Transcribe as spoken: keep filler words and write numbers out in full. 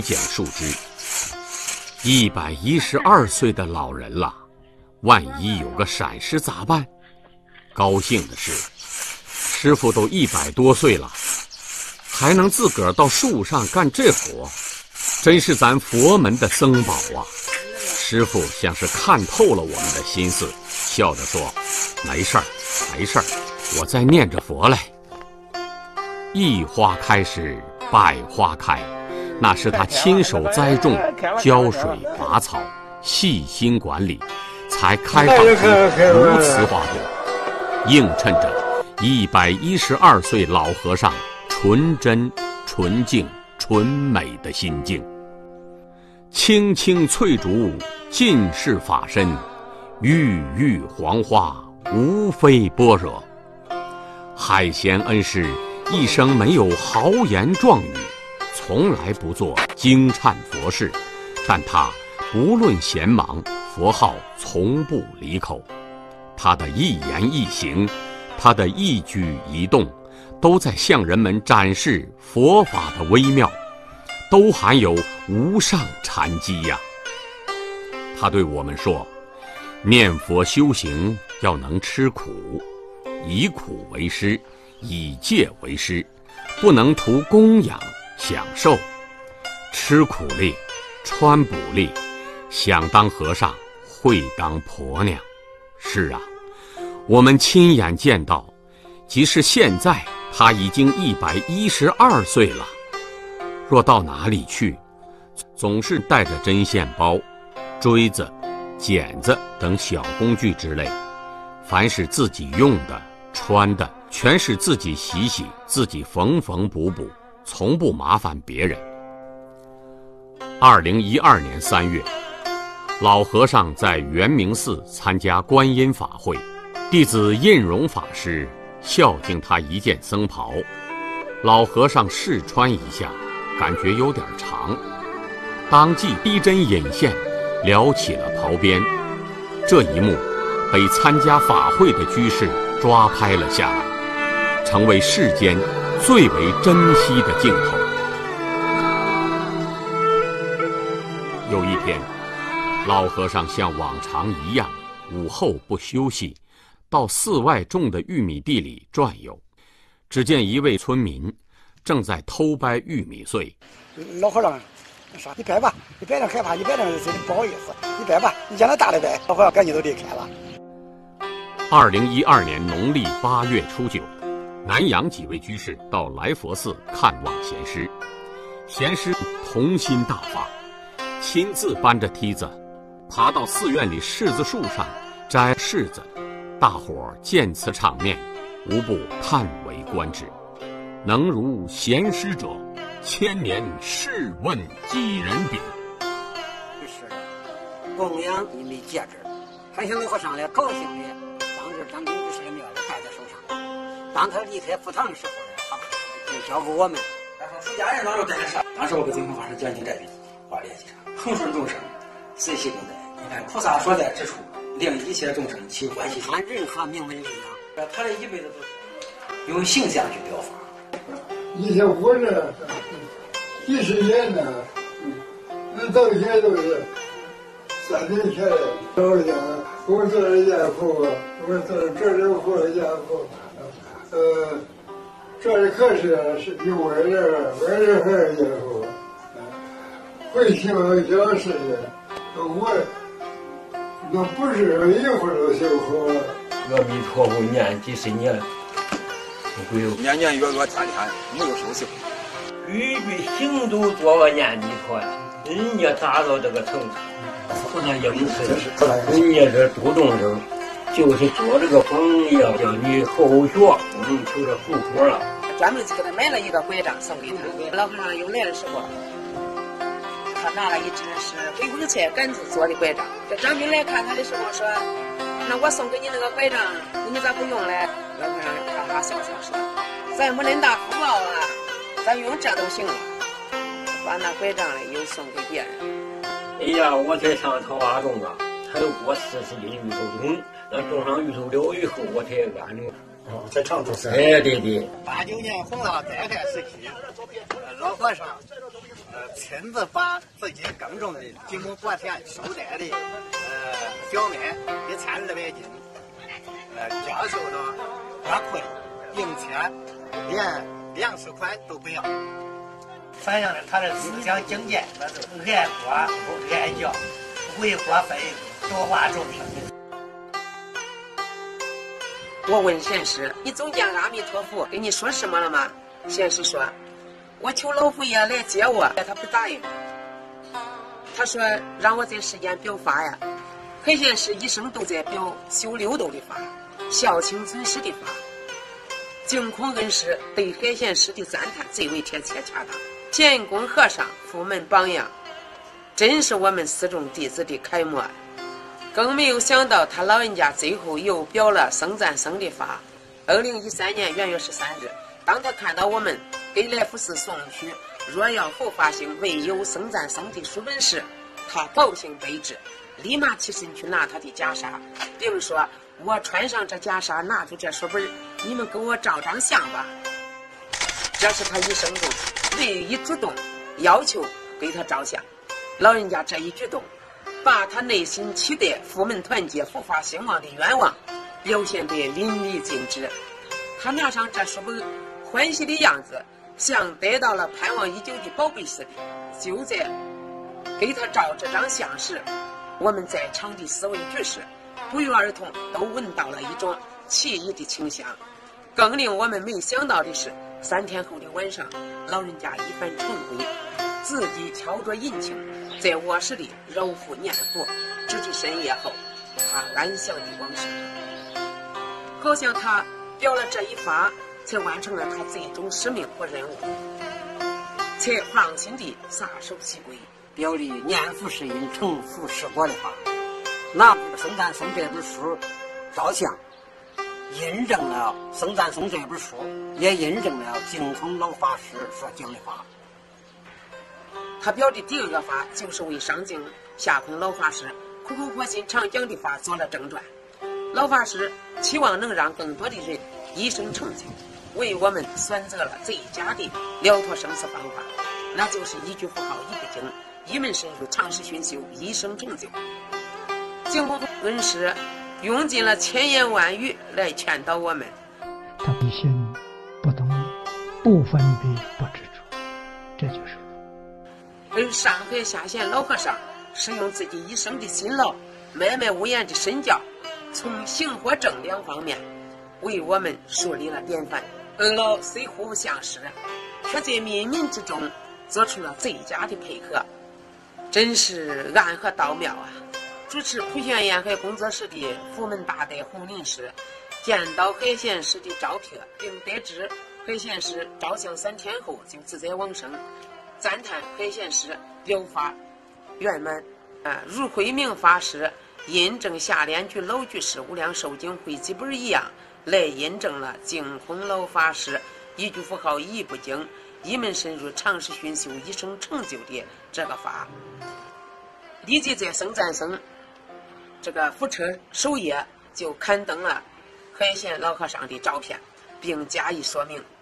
剪树枝。一百一十二岁的老人了，万一有个闪失咋办？高兴的是，师傅都一百多岁了，还能自个儿到树上干这活，真是咱佛门的僧宝啊！师傅像是看透了我们的心思，笑着说：“没事儿，没事儿，我在念着佛嘞。”一花开时，百花开，那是他亲手栽种、浇水、拔草、细心管理，才开放出如此花朵，映衬着一百一十二岁老和尚纯真、纯净、纯美的心境。青青翠竹尽是法身，郁郁黄花无非般若。海贤恩师一生没有豪言壮语，从来不做惊颤佛事，但他不论闲忙，佛号从不离口。他的一言一行，他的一举一动，都在向人们展示佛法的微妙，都含有无上禅机呀。他对我们说，念佛修行要能吃苦，以苦为师，以戒为师，不能图供养享受。吃苦力，穿补力，想当和尚会当婆娘。是啊，我们亲眼见到，即使现在他已经一百一十二岁了，若到哪里去，总是带着针线包、锥子、剪子等小工具之类，凡是自己用的、穿的，全是自己洗洗，自己缝缝补补，从不麻烦别人。二零一二年三月，老和尚在圆明寺参加观音法会，弟子印荣法师孝敬他一件僧袍，老和尚试穿一下，感觉有点长，当即逼针引线，撩起了袍边。这一幕被参加法会的居士抓拍了下来，成为世间最为珍惜的镜头。有一天，老和尚像往常一样，午后不休息，到寺外种的玉米地里转悠。只见一位村民正在偷掰玉米穗。 老和尚说：“你掰吧，你掰点害怕，你掰点不好意思，你掰吧，你将来大的掰。”老和尚赶紧都离开了。 二零一二年农历八月初九，南阳几位居士到来佛寺看望贤师，贤师童心大发，亲自搬着梯子爬到寺院里柿子树上摘柿子。大伙儿见此场面，无不叹为观止。能如贤师者，千年试问几人比？ 是的，供养一枚戒指，还向老和尚来高兴的，当着张兵居士的面戴在手上。当他离开佛堂的时候呢，他就交给我们。 然后出家人当时戴上，当时我给净空法师讲经这里话联系上，恒顺众生，随喜共在。你看菩萨所在之处，令一切众生起欢喜心。 按任何名为力量， 他这一辈子都是用形象去表法。 以前活着几十年呢，那到现在都是三年前到家，我做了家父，我做这里活家父，呃，这里可是是有我这我这还是家父，会修小事情，我那不是一会儿都修好。 阿弥陀佛念几十年。 年年月月天天没有休息， 句句行都做个念弥陀，人家达到这个程度，菩萨也不是，人家这度众生，就是做这个榜样，叫你后学，我们求着后果了。 专门给他买了一个拐杖送给他，老和尚又来的时候，他拿了一只是黑红菜杆子做的拐杖。这张兵来看他的时候说：“那我送给你那个拐杖，你咋不用嘞？”老和尚哈哈笑笑说：“咱没恁大福报啊，咱用这都行了。”把那拐杖嘞又送给别人。 哎呀，我才上桃花种啊，才有过四十斤芋头种，那种上芋头了以后，我才安种。 哦，在长洲山。 哎，对对。 八九年红了，再开时期，老和尚呃，亲自把自己耕种的几亩薄田收带的呃小麦一千二百斤，呃，交收到花库里，并且连粮食款都不要。反映了他的思想境界，那是爱国不爱教，为国分多化众生。 我问贤师：“你总见阿弥陀佛跟你说什么了吗？”贤师说：“我求老佛爷来接我，他不答应。他说让我在世间表法呀。海贤师一生都在表修六度的法，孝亲尊师的法。净空恩师对海贤师的赞叹最为贴切恰当。建功和尚佛门榜样，真是我们四众弟子的楷模。更没有想到他老人家最后又表了僧赞僧的法。二零一三年元月十三日，当他看到我们给来福寺送去若要佛法兴唯有僧赞僧的书本时，他高兴悲之，立马起身去拿他的袈裟，并说：“我穿上这袈裟，拿出这书本，你们给我照张相吧。”这是他一生中唯一主动要求给他照相。老人家这一举动，把他内心期待佛门团结、佛法兴旺的愿望表现得淋漓尽致。他拿上这书本，欢喜的样子，像得到了盼望已久的宝贝似的。就在给他照这张相时，我们在场的四位居士不约而同都闻到了一种奇异的清香。更令我们没想到的是，三天后的晚上，老人家一番晨归，自己敲着银磬，在卧室里揉腹念佛，直至深夜后，他安详地往生。好像他表了这一法，才完成了他最终使命和任务，才放心地撒手西归， 表里念佛是因，成佛是果的法。拿僧赞僧这本书照相，印证了僧赞僧这本书，也印证了净空老法师所讲的法。 他表的第二个法，就是为上敬下空老法师苦口婆心常讲的法做了正传。老法师期望能让更多的人一生成就，为我们选择了最佳的了脱生死方法，那就是一句佛号一不经，一门深入，长时熏修，一生成就。净空恩师用尽了千言万语来劝导我们。 他不信不懂，不分别不执着，这就是而上海下县老和尚使用自己一生的辛劳，脉脉无言的身教，从行和正两方面为我们树立了典范。二老虽互不相识，却在冥冥之中做出了最佳的配合，真是暗合道妙啊！主持普贤沿海工作室的佛门大德洪林师见到海贤师的照片，并得知海贤师照相三天后就自在往生，赞叹海贤师表法圆满啊，如慧明法师印证下联居老居士无量寿经汇集本一样，来印证了净空老法师一句佛号一不经，一门深入，长时熏修，一生成就的这个法。立即在僧赞僧这个佛车首页就刊登了海贤老和尚的照片，并加以说明。